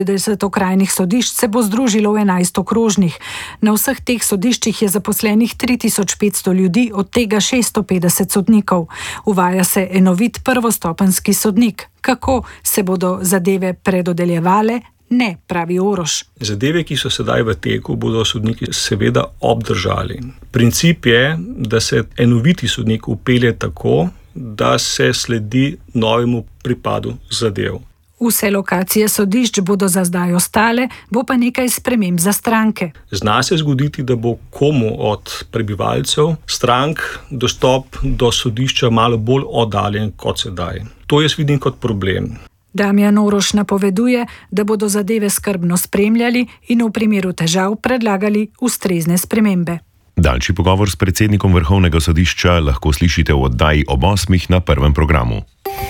30 okrajnih sodišč se bo združilo v 11 okrožnih. Na vseh teh sodiščih je zaposlenih 3500 ljudi, od tega 650 sodnikov. Uvaja se enovit prvostopenjski sodnik. Kako se bodo zadeve predodeljevale? Ne, pravi Oroš. Zadeve, ki so sedaj v teku, bodo sodniki seveda obdržali. Princip je, da se enoviti sodnik vpelje tako, da se sledi novemu pripadu zadev. Vse lokacije sodišč bodo za zdaj ostale, bo pa nekaj sprememb za stranke. Zna se zgoditi, da bo komu od prebivalcev strank dostop do sodišča malo bolj oddaljen kot sedaj. To jaz vidim kot problem. Damjan Oroš napoveduje, da bodo zadeve skrbno spremljali in v primeru težav predlagali ustrezne spremembe. Daljši pogovor s predsednikom Vrhovnega sodišča lahko slišite v oddaji ob 8 na prvem programu.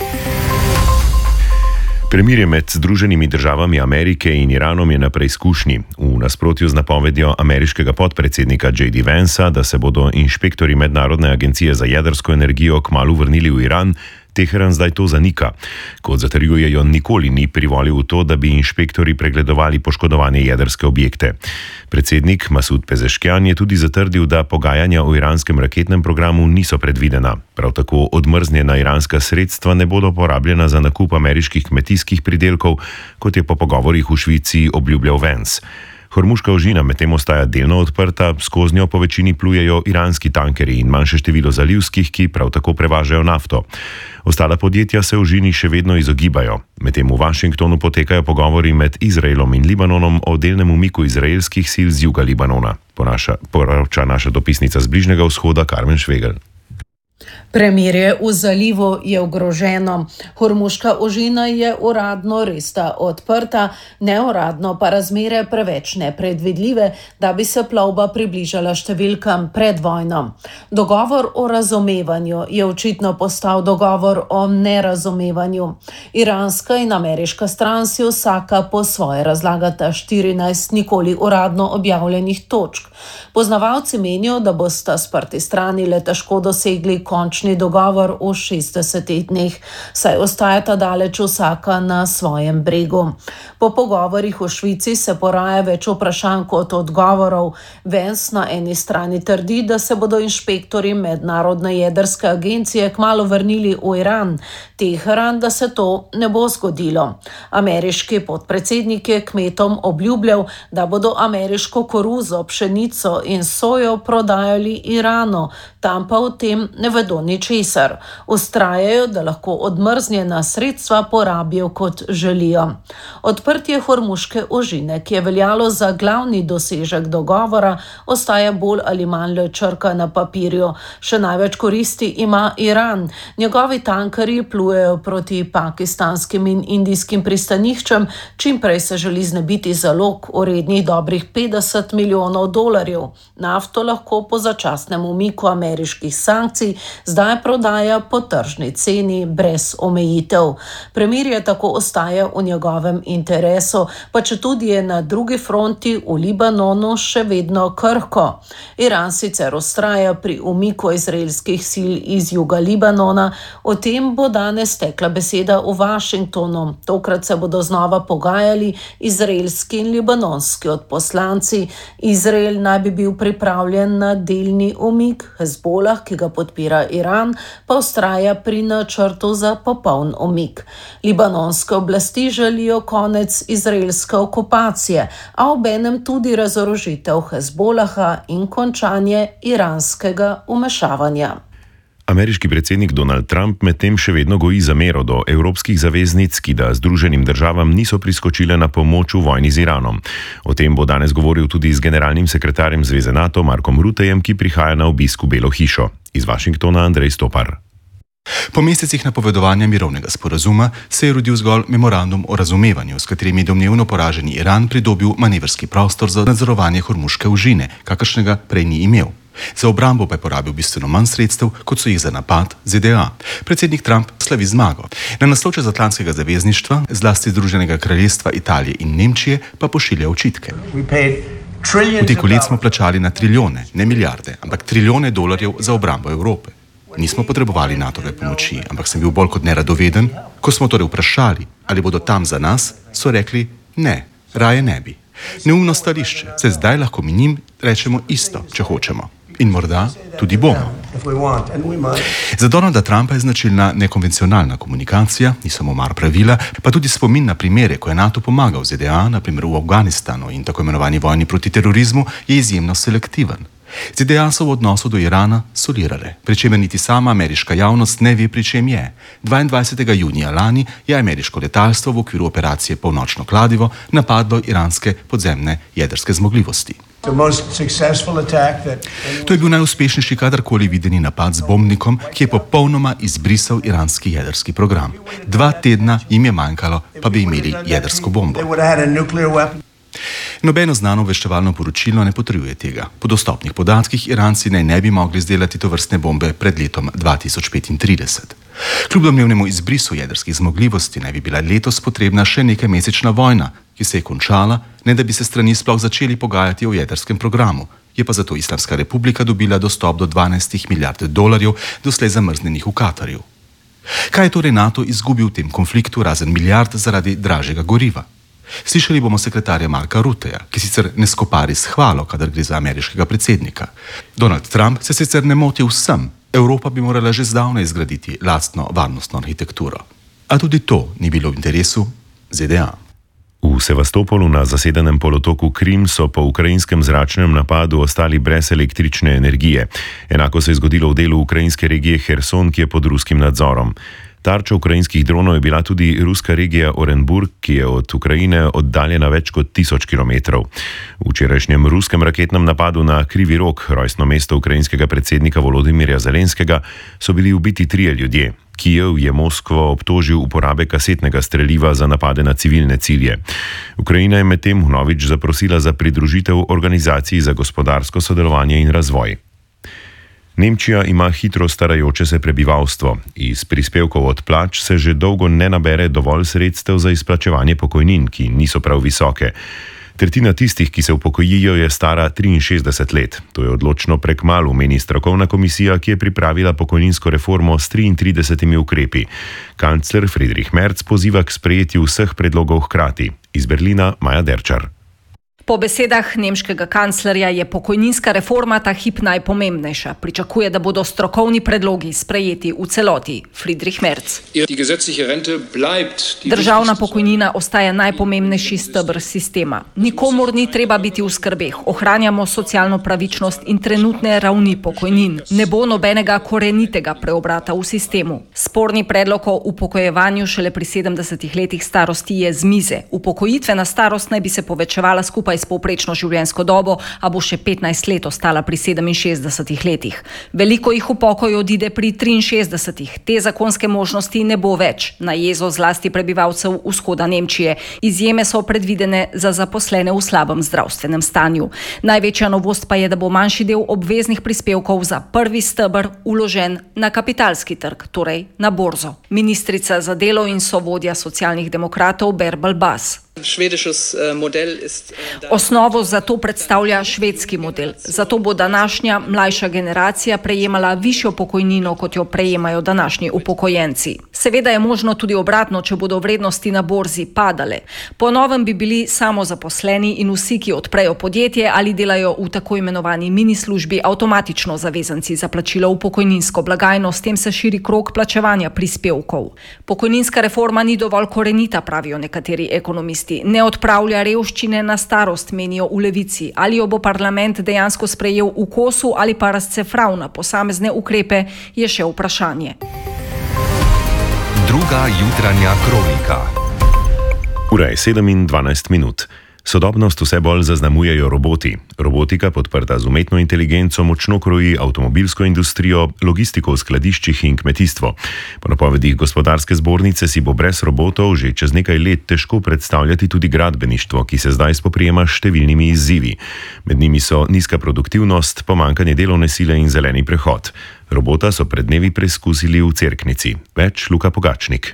Premirje med Združenimi državami Amerike in Iranom je na preizkušnji. V nasprotju z napovedjo ameriškega podpredsednika J.D. Vansa, da se bodo inšpektori Mednarodne agencije za jedrsko energijo kmalu vrnili v Iran, Teheran zdaj to zanika. Kot zatrjujejo, nikoli ni privolil v to, da bi inšpektori pregledovali poškodovane jedrske objekte. Predsednik Masud Pezeškian je tudi zatrdil, da pogajanja o iranskem raketnem programu niso predvidena. Prav tako odmrznjena iranska sredstva ne bodo porabljena za nakup ameriških kmetijskih pridelkov, kot je po pogovorih v Švici obljubljal Vance. Hormuška ožina medtem ostaja delno odprta, skozi njo po večini plujejo iranski tankerji in manjše število zalivskih, ki prav tako prevažajo nafto. Ostala podjetja se ožini še vedno izogibajo. Medtem v Washingtonu potekajo pogovori med Izraelom in Libanonom o delnem umiku izraelskih sil z juga Libanona. Poroča naša dopisnica z Bližnjega vzhoda Karmen Švegel. Premirje v zalivu je ogroženo. Hormuška ožina je uradno resda odprta, neuradno pa razmere preveč nepredvidljive, da bi se plovba približala številkam pred vojno. Dogovor o razumevanju je očitno postal dogovor o nerazumevanju. Iranska in ameriška stran si vsaka po svoje razlagata 14 nikoli uradno objavljenih točk. Poznavalci menijo, da bosta sprti strani le težko dosegli končni dogovor v 60 dneh, saj ostajata daleč vsaka na svojem bregu. Po pogovorih v Švici se poraja več vprašanj kot odgovorov. Vance na eni strani trdi, da se bodo inšpektori Mednarodne jedrske agencije kmalu vrnili v Iran. Teheran, da se to ne bo zgodilo. Ameriški podpredsednik je kmetom obljubljal, da bodo ameriško koruzo, pšenico in sojo prodajali Iranu, tam pa o tem ne vedo ničesar. Vztrajajo, da lahko odmrznjena sredstva porabijo kot želijo. Odprtje hormuške ožine, ki je veljalo za glavni dosežek dogovora, ostaja bolj ali manj le črka na papirju. Še največ koristi ima Iran. Njegovi tankerji plujejo proti pakistanskim in indijskim pristaniščem, čimprej se želi znebiti zalog vrednih dobrih $50 milijonov. Nafto lahko po začasnem umiku ameriških sankcij zdaj prodaja po tržni ceni brez omejitev. Premirje tako ostaja v njegovem interesu, pa četudi je na drugi fronti v Libanonu še vedno krhko. Iran sicer vztraja pri umiku izraelskih sil iz juga Libanona, o tem bo danes tekla beseda v Washingtonu. Tokrat se bodo znova pogajali izraelski in libanonski odposlanci. Izrael naj bi bil pripravljen na delni umik, Hezbolah, ki ga podpira Iran, pa vztraja pri načrtu za popoln umik. Libanonske oblasti želijo konec izraelske okupacije, a obenem tudi razorožitev Hezbolaha in končanje iranskega vmešavanja. Ameriški predsednik Donald Trump medtem še vedno goji zamero do evropskih zaveznic, ki da Združenim državam niso priskočile na pomoč v vojni z Iranom. O tem bo danes govoril tudi z generalnim sekretarjem Zveze NATO Markom Ruttejem, ki prihaja na obisk v Belo hišo. Iz Washingtona Andrej Stopar. Po mesecih napovedovanja mirovnega sporazuma se je rodil zgolj memorandum o razumevanju, s katerim je domnevno poraženi Iran pridobil manevrski prostor za nadzorovanje hormuške ožine, kakršnega prej ni imel. Za obrambo pa je porabil bistveno manj sredstev, kot so jih za napad ZDA. Predsednik Trump slavi zmago. Na naslov čezatlantskega zavezništva, zlasti Združenega kraljestva, Italije in Nemčije, pa pošilja očitke. V teku let smo plačali na trilijone, ne milijarde, ampak trilijone dolarjev za obrambo Evrope. Nismo potrebovali NATO-ve pomoči, ampak sem bil bolj kot neradoveden. Ko smo torej vprašali, ali bodo tam za nas, so rekli, Ne, raje ne bi. Neumno stališče, se zdaj lahko mi njim rečemo isto, če hočemo. In morda tudi bomo. Za Donalda Trumpa je značilna nekonvencionalna komunikacija, ni samo mar pravila, pa tudi spomin na primere, ko je NATO pomagal ZDA, naprimer v Afganistanu in tako imenovani vojni proti terorizmu, je izjemno selektiven. ZDA so v odnosu do Irana solirale, pri čemer niti sama ameriška javnost ne ve, pri čem je. 22. junija lani je ameriško letalstvo v okviru operacije Polnočno kladivo napadlo iranske podzemne jedrske zmogljivosti. To je bil najuspešnejši kadarkoli videni napad z bombnikom, ki je popolnoma izbrisal iranski jedrski program. 2 tedna jim je manjkalo, pa bi imeli jedrsko bombo. Nobeno znano obveščevalno poročilo ne potrjuje tega. Po dostopnih podatkih Iranci ne bi mogli izdelati tovrstne bombe pred letom 2035. Kljub domnevnemu izbrisu jedrskih zmogljivosti naj bi bila letos potrebna še nekajmesečna vojna, ki se je končala, ne da bi se strani sploh začeli pogajati o jedrskem programu. Je pa zato Islamska republika dobila dostop do 12 milijard dolarjev, doslej zamrznjenih v Katarju. Kaj je torej NATO izgubil v tem konfliktu razen milijard zaradi dražjega goriva? Slišali bomo sekretarja Marka Rutteja, ki sicer ne skopari s hvalo, kadar gre za ameriškega predsednika. Donald Trump se sicer ne moti vsem, Evropa bi morala že zdavnaj izgraditi lastno varnostno arhitekturo. A tudi to ni bilo v interesu ZDA. V Sevastopolu na zasedenem polotoku Krim so po ukrajinskem zračnem napadu ostali brez električne energije. Enako se je zgodilo v delu ukrajinske regije Herson, ki je pod ruskim nadzorom. Tarča ukrajinskih dronov je bila tudi ruska regija Orenburg, ki je od Ukrajine oddaljena več kot 1000 kilometrov. V včerajšnjem ruskem raketnem napadu na Krivi Rog, rojstno mesto ukrajinskega predsednika Volodimirja Zelenskega, so bili ubiti 3 ljudje. Kijev je Moskvo obtožil uporabe kasetnega streliva za napade na civilne cilje. Ukrajina je medtem vnovič zaprosila za pridružitev Organizaciji za gospodarsko sodelovanje in razvoj. Nemčija ima hitro starajoče se prebivalstvo. Iz prispevkov od plač se že dolgo ne nabere dovolj sredstev za izplačevanje pokojnin, ki niso prav visoke. Tretjina tistih, ki se upokojijo, je stara 63 let. To je odločno prekmalu, meni strokovna komisija, ki je pripravila pokojninsko reformo s 33 ukrepi. Kancler Friedrich Merz poziva k sprejetju vseh predlogov hkrati. Iz Berlina Maja Derčar. Po besedah nemškega kanclerja je pokojninska reforma ta hip najpomembnejša. Pričakuje, da bodo strokovni predlogi sprejeti v celoti. Friedrich Merz. Državna pokojnina ostaja najpomembnejši steber sistema. Nikomur ni treba biti v skrbeh. Ohranjamo socialno pravičnost in trenutne ravni pokojnin. Ne bo nobenega korenitega preobrata v sistemu. Sporni predlog o upokojevanju šele pri 70 letih starosti je z mize. Upokojitvena starost naj bi se povečevala skupaj s povprečno življenjsko dobo, a bo še 15 let ostala pri 67 letih. Veliko jih v pokoj odide pri 63. Te zakonske možnosti ne bo več, na jezo zlasti prebivalcev vzhoda Nemčije. Izjeme so predvidene za zaposlene v slabem zdravstvenem stanju. Največja novost pa je, da bo manjši del obveznih prispevkov za prvi steber vložen na kapitalski trg, torej na borzo. Ministrica za delo in sovodja socialnih demokratov Bärbel Bas. Osnovo za to predstavlja švedski model. Zato bo današnja mlajša generacija prejemala višjo pokojnino, kot jo prejemajo današnji upokojenci. Seveda je možno tudi obratno, če bodo vrednosti na borzi padale. Po novem bi bili samozaposleni in vsi, ki odprejo podjetje ali delajo v tako imenovani mini službi, avtomatično zavezanci za plačilo v pokojninsko blagajno, s tem se širi krog plačevanja prispevkov. Pokojninska reforma ni dovolj korenita, pravijo nekateri ekonomisti. Ne odpravlja revščine na starost, menijo v Levici. Ali jo bo parlament dejansko sprejel v kosu ali pa razcefral na posamezne ukrepe, je še vprašanje. Druga jutranja kronika. Ura je 7:12. Sodobnost vse bolj zaznamujejo roboti. Robotika, podprta z umetno inteligenco, močno kroji avtomobilsko industrijo, logistiko v skladiščih in kmetijstvo. Po napovedih gospodarske zbornice si bo brez robotov že čez nekaj let težko predstavljati tudi gradbeništvo, ki se zdaj spoprijema s številnimi izzivi. Med njimi so nizka produktivnost, pomanjkanje delovne sile in zeleni prehod. Robota so pred dnevi preizkusili v Cerknici. Več Luka Pogačnik.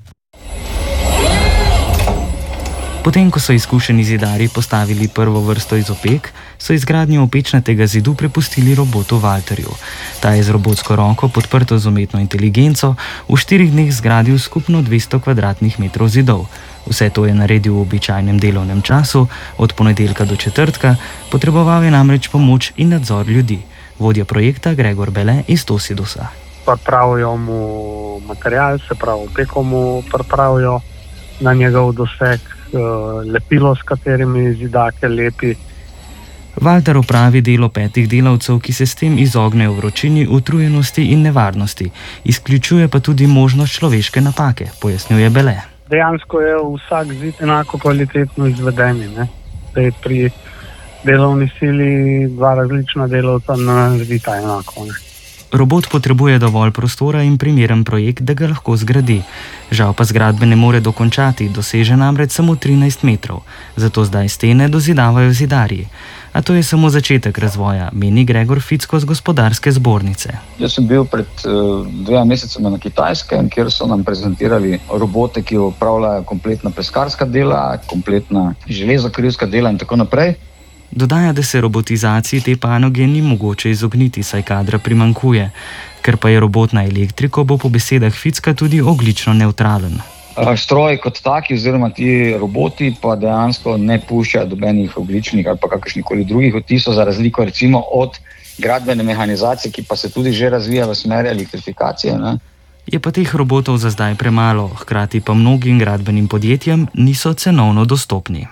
Potem, ko so izkušeni zidarji postavili prvo vrsto izopek, so izgradnjo opečnatega zidu prepustili robotu Walterju. Ta je z robotsko roko, podprto z umetno inteligenco, v 4 dneh zgradil skupno 200 kvadratnih metrov zidov. Vse to je naredil v običajnem delovnem času, od ponedeljka do četrtka, potreboval je namreč pomoč in nadzor ljudi. Vodja projekta Gregor Bele iz Tosidusa. Pripravijo mu material, se pravi opeko mu pripravijo na njegov doseg, lepilo, s katerimi zidake lepi. Valter opravi delo 5 delavcev, ki se s tem izognejo vročini, utrujenosti in nevarnosti. Izključuje pa tudi možnost človeške napake, pojasnjuje Bele. Dejansko je vsak zid enako kvalitetno izvedeni. Pri delovni sili 2 različna delavca naredita enako. Robot potrebuje dovolj prostora in primeren projekt, da ga lahko zgradi. Žal pa zgradbe ne more dokončati, doseže namreč samo 13 metrov. Zato zdaj stene dozidavajo zidarji. A to je samo začetek razvoja, meni Gregor Ficko z gospodarske zbornice. Jaz sem bil pred 2 mesecema na Kitajskem, kjer so nam prezentirali robote, ki opravljajo kompletna pleskarska dela, kompletna železokrivska dela in tako naprej. Dodaja, da se robotizaciji te panoge ni mogoče izogniti, saj kadra primanjkuje. Ker pa je robot na elektriko, bo po besedah Ficka tudi ogljično nevtralen. Stroji kot taki oziroma ti roboti pa dejansko ne puščajo dobenih ogljičnih ali pa kakršnikoli drugih odtisov, za razliko recimo od gradbene mehanizacije, ki pa se tudi že razvija v smeri elektrifikacije. Je pa teh robotov za zdaj premalo, hkrati pa mnogim gradbenim podjetjem niso cenovno dostopni.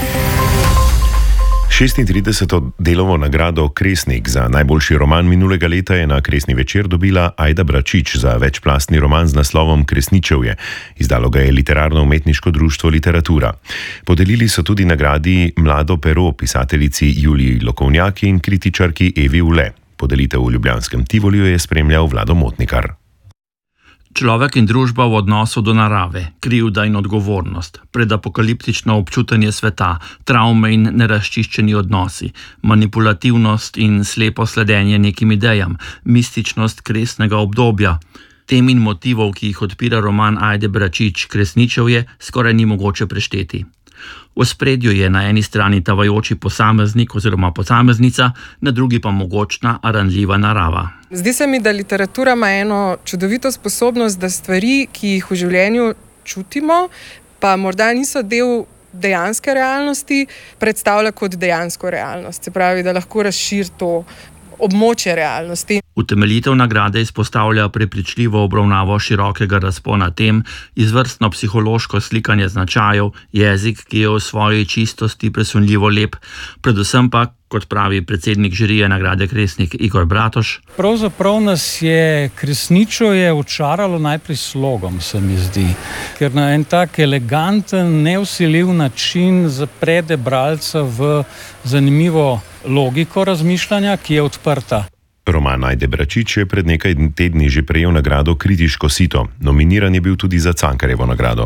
36. Delovo nagrado Kresnik za najboljši roman minulega leta je na Kresni večer dobila Ajda Bračič za večplastni roman z naslovom Kresničevje. Izdalo ga je Literarno-umetniško društvo Literatura. Podelili so tudi nagradi Mlado pero pisateljici Juliji Lokovnjaki in kritičarki Evi Ule. Podelitev v ljubljanskem Tivoliju je spremljal Vlado Motnikar. Človek in družba v odnosu do narave, krivda in odgovornost, predapokaliptično občutanje sveta, travme in nerazčiščeni odnosi, manipulativnost in slepo sledenje nekim idejam, mističnost kresnega obdobja. Tem in motivov, ki jih odpira roman Ajde Bračič Kresničevje, skoraj ni mogoče prešteti. V ospredju je na eni strani tavajoči posameznik oziroma posameznica, na drugi pa mogočna, a ranljiva narava. Zdi se mi, da literatura ima eno čudovito sposobnost, da stvari, ki jih v življenju čutimo, pa morda niso del dejanske realnosti, predstavlja kot dejansko realnost. Se pravi, da lahko razširi to območje realnosti. Utemeljitev nagrade izpostavlja prepričljivo obravnavo širokega razpona tem, izvrstno psihološko slikanje značajev, jezik, ki je v svoji čistosti presunljivo lep, predvsem pa, kot pravi predsednik žirije nagrade Kresnik Igor Bratoš. Pravzaprav nas je Kresničevje očaralo najprej slogom, se mi zdi, ker na en tak eleganten, nevsiljiv način zaprede bralca v zanimivo logiko razmišljanja, ki je odprta. Roman Ajde Bračič je pred nekaj tedni že prejel nagrado Kritiško sito. Nominiran je bil tudi za Cankarjevo nagrado.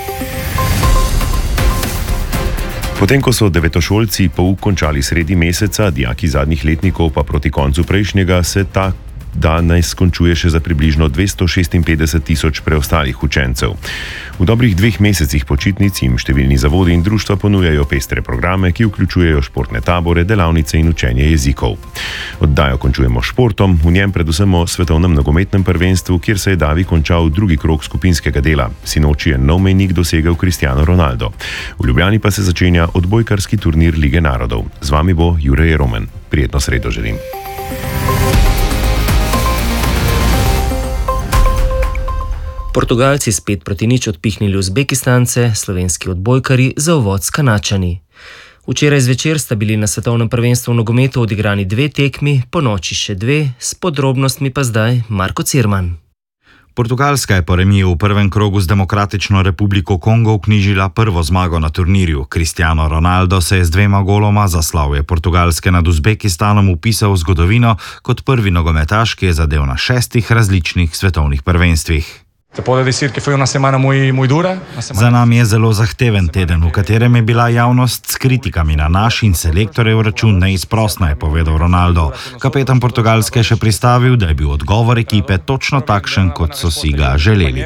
Potem, ko so devetošolci pouk končali sredi meseca, dijaki zadnjih letnikov pa proti koncu prejšnjega, se ta danes končuje še za približno 256.000 preostalih učencev. V dobrih 2 mesecih počitnic jim številni zavodi in društva ponujajo pestre programe, ki vključujejo športne tabore, delavnice in učenje jezikov. Oddajo končujemo športom, v njem predvsem o svetovnem nogometnem prvenstvu, kjer se je davi končal drugi krog skupinskega dela. Sinoči je nov mejnik dosegel Cristiano Ronaldo. V Ljubljani pa se začenja odbojkarski turnir Lige narodov. Z vami bo Jure Roman. Prijetno sredo želim. Portugalci spet proti nič odpihnili Uzbekistance, slovenski odbojkari za uvod s Kanačani. Včeraj zvečer sta bili na svetovnem prvenstvu v nogometu odigrani 2 tekmi, ponoči še 2, s podrobnostmi pa zdaj Marko Cirman. Portugalska je po remiju v prvem krogu z Demokratično republiko Kongo vknjižila prvo zmago na turnirju. Cristiano Ronaldo se je z 2 goloma za slavje Portugalske nad Uzbekistanom vpisal v zgodovino kot prvi nogometaš, ki je zadel na 6 različnih svetovnih prvenstvih. Za nami je zelo zahteven teden, v katerem je bila javnost s kritikami na naš in selektorjev račun neizprostna, je povedal Ronaldo. Kapetan Portugalske je še pristavil, da je bil odgovor ekipe točno takšen, kot so si ga želeli.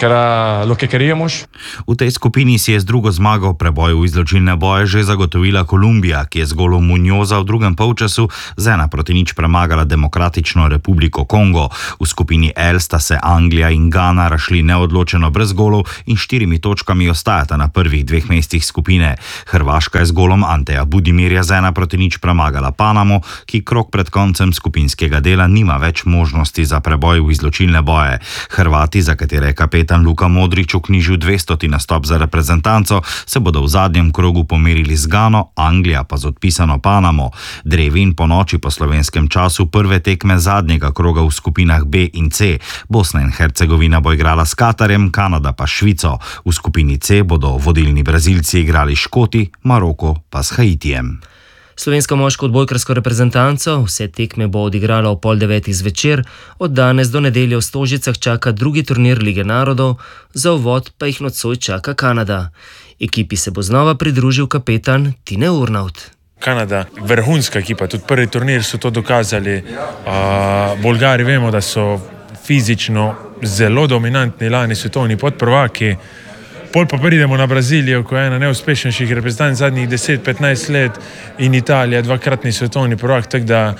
V tej skupini si je z drugo zmago preboj v izločilne boje že zagotovila Kolumbija, ki je z golom Munjoza v drugem polčasu z 1-0 premagala Demokratično republiko Kongo. V skupini L sta se Anglija in Gana Bolgara šli neodločeno brez golov in 4 točkami ostajata na prvih 2 mestih skupine. Hrvaška je z golom Anteja Budimirja z 1-0 premagala Panamo, ki krog pred koncem skupinskega dela nima več možnosti za preboj v izločilne boje. Hrvati, za katere je kapetan Luka Modrić vknjižil 200. nastop za reprezentanco, se bodo v zadnjem krogu pomerili z Gano, Anglija pa z odpisano Panamo. Drevin po noči po slovenskem času prve tekme zadnjega kroga v skupinah B in C. Bosna in Hercegovina bo igrala s Katarjem, Kanada pa Švico. V skupini C bodo vodilni Brazilci igrali Škoti, Maroko pa s Haitijem. Slovensko moško odbojkarsko reprezentanco vse tekme bo odigrala ob 8:30 zvečer, od danes do nedelje v Stožicah čaka drugi turnir Lige narodov, za uvod pa jih nocoj čaka Kanada. Ekipi se bo znova pridružil kapetan Tine Urnaut. Kanada, vrhunska ekipa, tudi prvi turnir so to dokazali. Bolgari vemo, da so fizično zelo dominantni, lani svetovni podprvaki. Pol pa pridemo na Brazilijo, ko je ena neuspešnejših reprezentanc zadnjih 10-15 let, in Italija, 2-kratni svetovni prvak, tako da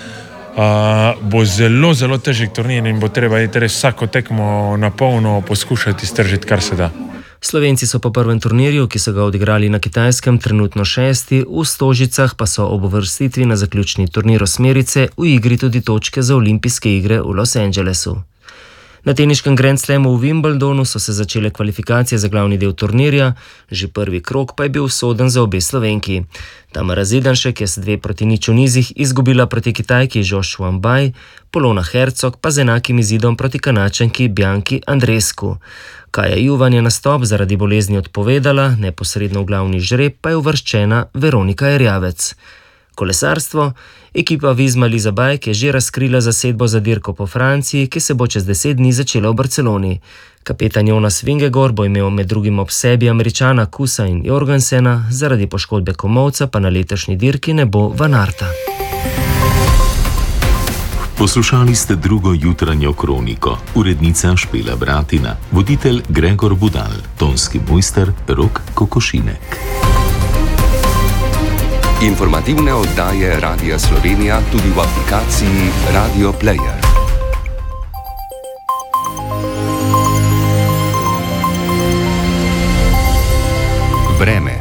bo zelo, zelo težek turnir in bo treba vsako tekmo na polno poskušati stržiti, kar se da. Slovenci so po prvem turnirju, ki so ga odigrali na Kitajskem, trenutno 6., v Stožicah pa so ob uvrstitvi na zaključni turnir osmerice v igri tudi točke za olimpijske igre v Los Angelesu. Na teniškem Grand Slamu v Wimbledonu so se začele kvalifikacije za glavni del turnirja, že prvi krog pa je bil usoden za obe Slovenki. Tamara Zidanšek je s 2-0 nizih izgubila proti Kitajki Zhou Shuangbai, Polona Hercog pa z enakim izidom proti Kanačanki Bianki Andreescu. Kaja Juvan je nastop zaradi bolezni odpovedala, neposredno v glavni žreb pa je uvrščena Veronika Erjavec. Kolesarstvo. Ekipa Visma Liza Bike je že razkrila zasedbo za dirko po Franciji, ki se bo čez 10 dni začela v Barceloni. Kapetan Jonas Vingegaard bo imel med drugim ob sebi Američana Kusa in Jorgensena, zaradi poškodbe komolca pa na letošnji dirki ne bo Van Aerta. Poslušali ste drugo jutranjo kroniko. Urednica Špela Bratina, voditelj Gregor Budal, tonski mojster Rok Kokošinek. Informativne oddaje Radia Slovenija tudi v aplikaciji Radio Player. Vreme.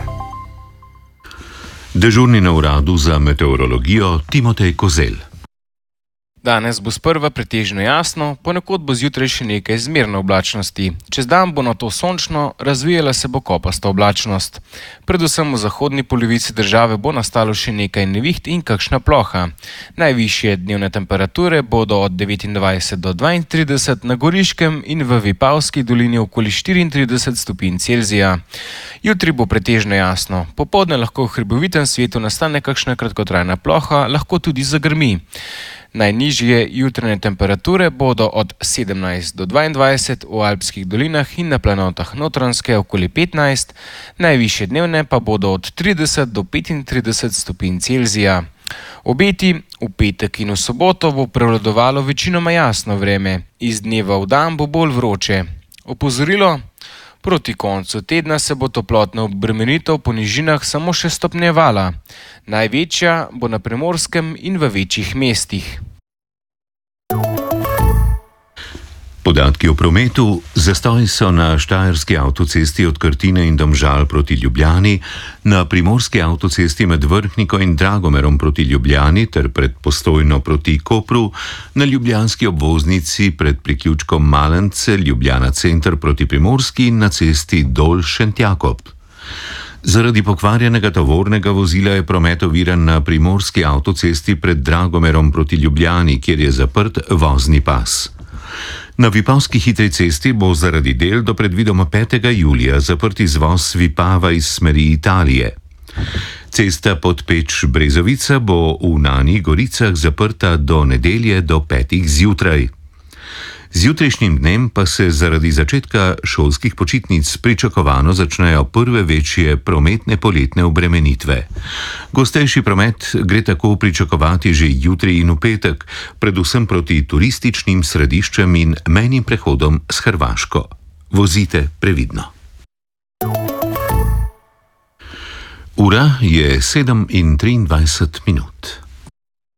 Dežurni na uradu za meteorologijo Timotej Kozel. Danes bo sprva pretežno jasno, ponekod bo zjutraj še nekaj zmerne oblačnosti. Čez dan bo nato sončno, razvijala se bo kopasta oblačnost. Predvsem v zahodni polovici države bo nastalo še nekaj neviht in kakšna ploha. Najvišje dnevne temperature bodo od 29 do 32 na Goriškem in v Vipavski dolini okoli 34 stopinj Celzija. Jutri bo pretežno jasno. Popoldne lahko v hribovitem svetu nastane kakšna kratkotrajna ploha, lahko tudi zagrmi. Najnižje jutranje temperature bodo od 17 do 22 v alpskih dolinah in na planotah Notranjske okoli 15, najvišje dnevne pa bodo od 30 do 35 stopinj Celzija. Obeti v petek in v soboto bo prevladovalo večinoma jasno vreme, iz dneva v dan bo bolj vroče. Opozorilo: proti koncu tedna se bo toplotna obremenitev po nižinah samo še stopnjevala. Največja bo na Primorskem in v večjih mestih. Podatki o prometu. Zastoji so na štajerski avtocesti od Krtine in Domžal proti Ljubljani, na primorski avtocesti med Vrhniko in Dragomerom proti Ljubljani ter pred Postojno proti Kopru, na ljubljanski obvoznici pred priključkom Malence, Ljubljana center proti Primorski in na cesti Dol-Šentjakob. Zaradi pokvarjenega tovornega vozila je promet oviran na primorski avtocesti pred Dragomerom proti Ljubljani, kjer je zaprt vozni pas. Na Vipavski hitri cesti bo zaradi del do predvidoma 5. julija zaprt izvoz Vipava iz smeri Italije. Cesta Podpeč-Brezovica bo v Nani Goricah zaprta do nedelje do 5. zjutraj. Z jutrišnjim dnem pa se zaradi začetka šolskih počitnic pričakovano začnejo prve večje prometne poletne obremenitve. Gostejši promet gre tako pričakovati že jutri in v petek, predvsem proti turističnim središčem in mejnim prehodom s Hrvaško. Vozite previdno. Ura je 7:23.